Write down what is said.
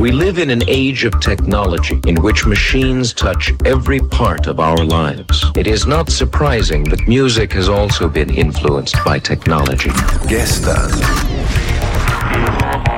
We live in an age of technology in which machines touch every part of our lives. It is not surprising that music has also been influenced by technology. Gestern.